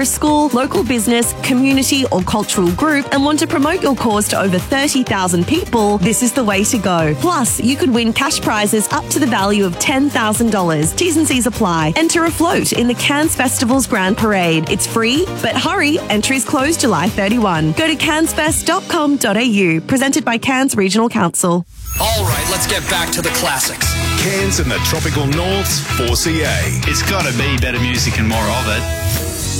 school, local business, community or cultural group and want to promote your cause to over 30,000 people, this is the way to go. Plus, you could win cash prizes up to the value of $10,000. T's and C's apply. Enter a float in the Cairns Festival's Grand Parade. It's free, but hurry, entries close July 31. Go to cairnsfest.com.au. Presented by Cairns Regional Council. All right, let's get back to the classics. Cairns and the Tropical North's 4CA. It's got to be better music and more of it.